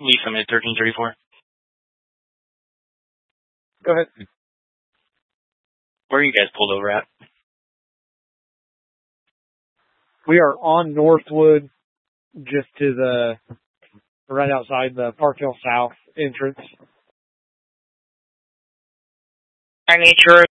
Lisa, mid 1334. Go ahead. Where are you guys pulled over at? We are on Northwood, just to the, right outside the Park Hill South entrance. I need your